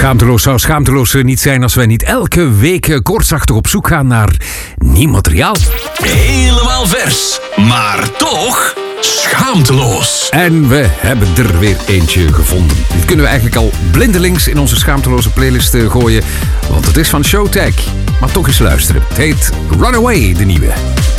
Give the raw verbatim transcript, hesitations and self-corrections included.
Schaamteloos zou schaamteloos niet zijn als wij niet elke week koortsachtig op zoek gaan naar nieuw materiaal. Helemaal vers, maar toch schaamteloos. En we hebben er weer eentje gevonden. Dit kunnen we eigenlijk al blindelings in onze schaamteloze playlist gooien, want het is van Showtek. Maar toch eens luisteren. Het heet Runaway, de nieuwe.